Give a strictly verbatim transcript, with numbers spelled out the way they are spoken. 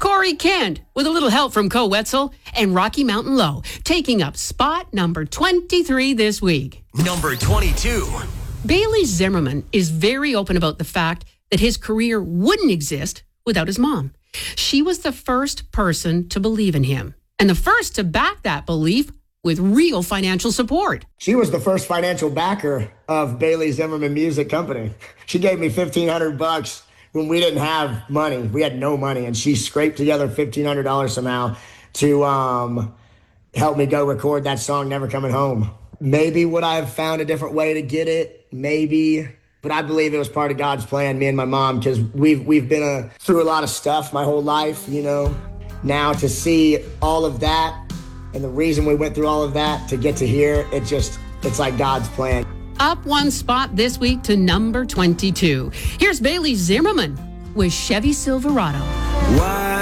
Corey Kent, with a little help from Co Wetzel and Rocky Mountain Low, taking up spot number twenty-three this week. Number twenty-two. Bailey Zimmerman is very open about the fact that his career wouldn't exist without his mom. She was the first person to believe in him, and the first to back that belief with real financial support. She was the first financial backer of Bailey Zimmerman Music Company. She gave me fifteen hundred bucks when we didn't have money. We had no money, and she scraped together fifteen hundred dollars somehow to um, help me go record that song, Never Coming Home. Maybe would I have found a different way to get it? Maybe. But I believe it was part of God's plan, me and my mom, because we've, we've been uh, through a lot of stuff my whole life, you know. Now to see all of that and the reason we went through all of that to get to here, it just, it's like God's plan. Up one spot this week to number twenty-two. Here's Bailey Zimmerman with Chevy Silverado. Why?